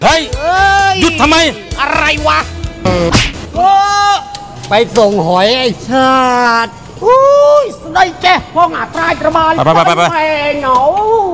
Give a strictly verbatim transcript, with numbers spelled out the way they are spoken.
เฮ้ยหยุดทำไมอะไรวะไปส่งหอยไอ้ชาติอุ้ยได้แจ้พ่องอาตรายกระบาลไปไปไปไปเหนา